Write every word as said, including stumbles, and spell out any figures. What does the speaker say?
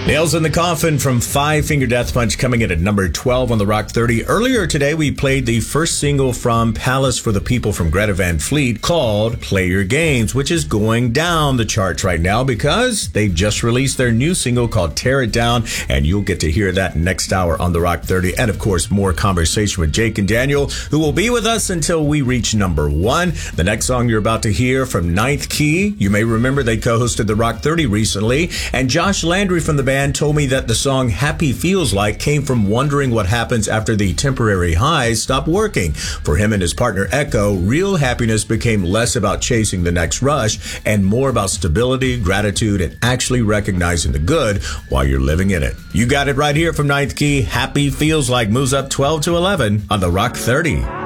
Nails in the Coffin from Five Finger Death Punch coming in at number twelve on the Rock thirty. Earlier today, we played the first single from Palace for the People from Greta Van Fleet called Play Your Games, which is going down the charts right now because they just released their new single called Tear It Down, and you'll get to hear that next hour on the Rock thirty. And of course, more conversation with Jake and Daniel, who will be with us until we reach number one. The next song you're about to hear from Ninth Key. You may remember they co-hosted the Rock thirty recently, and Josh Landry from the band told me that the song Happy Feels Like came from wondering what happens after the temporary highs stop working. For him and his partner Echo, real happiness became less about chasing the next rush and more about stability, gratitude, and actually recognizing the good while you're living in it. You got it right here from Ninth Key. Happy Feels Like moves up twelve to eleven on the Rock thirty.